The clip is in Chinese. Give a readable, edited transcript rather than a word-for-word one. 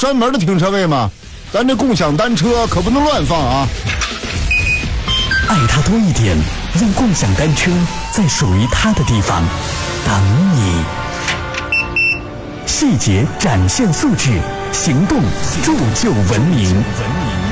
专门的停车位吗？咱这共享单车可不能乱放啊！ 爱它多一点，让共享单车在属于它的地方等你。细节展现素质，行动铸就文明。